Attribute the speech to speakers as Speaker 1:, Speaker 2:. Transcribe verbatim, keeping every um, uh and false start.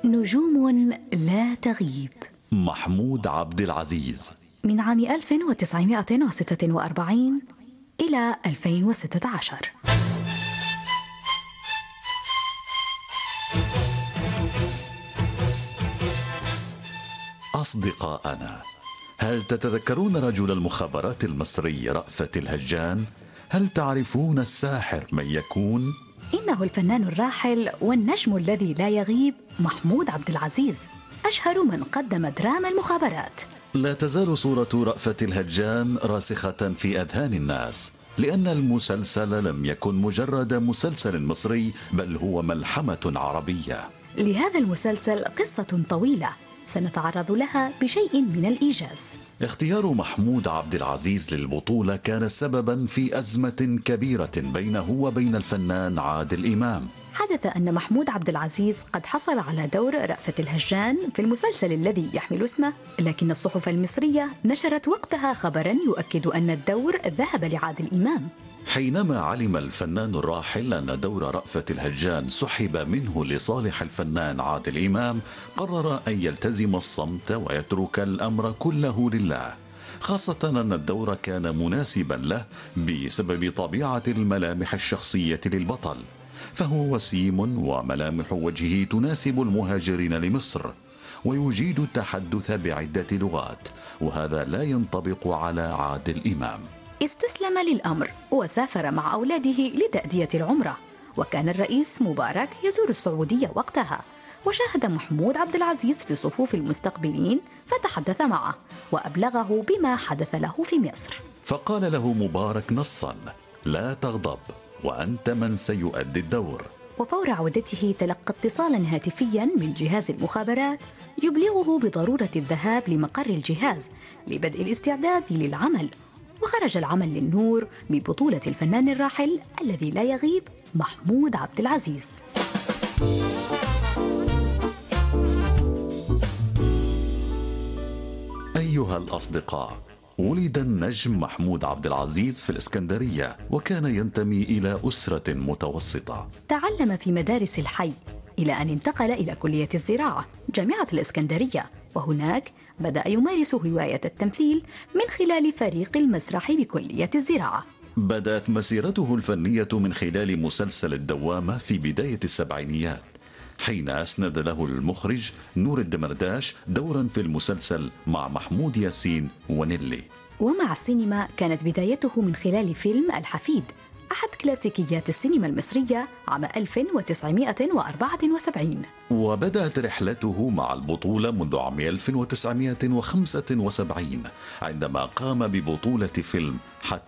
Speaker 1: نجوم لا تغيب.
Speaker 2: محمود عبد العزيز.
Speaker 1: من عام ألف وتسعمائة وستة وأربعين إلى ألفين وستة عشر.
Speaker 2: أصدقاءنا، هل تتذكرون رجل المخابرات المصري رأفت الهجان؟ هل تعرفون الساحر من يكون؟
Speaker 1: إنه الفنان الراحل والنجم الذي لا يغيب محمود عبد العزيز، أشهر من قدم دراما المخابرات.
Speaker 2: لا تزال صورة رأفت الهجان راسخة في أذهان الناس، لأن المسلسل لم يكن مجرد مسلسل مصري، بل هو ملحمة عربية.
Speaker 1: لهذا المسلسل قصة طويلة سنتعرض لها بشيء من الإيجاز.
Speaker 2: اختيار محمود عبد العزيز للبطولة كان سببا في أزمة كبيرة بينه وبين الفنان عادل إمام.
Speaker 1: حدث أن محمود عبد العزيز قد حصل على دور رأفت الهجان في المسلسل الذي يحمل اسمه، لكن الصحف المصرية نشرت وقتها خبرا يؤكد أن الدور ذهب لعادل إمام.
Speaker 2: حينما علم الفنان الراحل أن دور رأفت الهجان سحب منه لصالح الفنان عادل إمام، قرر أن يلتزم الصمت ويترك الأمر كله لله، خاصة أن الدور كان مناسبا له بسبب طبيعة الملامح الشخصية للبطل، فهو وسيم وملامح وجهه تناسب المهاجرين لمصر، ويجيد التحدث بعدة لغات، وهذا لا ينطبق على عادل إمام.
Speaker 1: استسلم للأمر وسافر مع أولاده لتأدية العمرة، وكان الرئيس مبارك يزور السعودية وقتها، وشاهد محمود عبد العزيز في صفوف المستقبلين فتحدث معه وأبلغه بما حدث له في مصر.
Speaker 2: فقال له مبارك نصا: لا تغضب، وأنت من سيؤدي الدور.
Speaker 1: وفور عودته تلقى اتصالا هاتفيا من جهاز المخابرات يبلغه بضرورة الذهاب لمقر الجهاز لبدء الاستعداد للعمل، وخرج العمل للنور ببطولة الفنان الراحل الذي لا يغيب محمود عبد العزيز.
Speaker 2: أيها الأصدقاء، ولد النجم محمود عبد العزيز في الإسكندرية، وكان ينتمي إلى أسرة متوسطة.
Speaker 1: تعلم في مدارس الحي إلى أن انتقل إلى كلية الزراعة جامعة الإسكندرية، وهناك بدأ يمارس هواية التمثيل من خلال فريق المسرح بكلية الزراعة.
Speaker 2: بدأت مسيرته الفنية من خلال مسلسل الدوامة في بداية السبعينيات، حين أسند له المخرج نور الدمرداش دورا في المسلسل مع محمود ياسين ونيلي.
Speaker 1: ومع السينما كانت بدايته من خلال فيلم الحفيد، أحد كلاسيكيات السينما المصرية عام ألف وتسعمائة وأربعة وسبعين.
Speaker 2: وبدأت رحلته مع البطولة منذ عام ألف وتسعمائة وخمسة وسبعين، عندما قام ببطولة فيلم حتى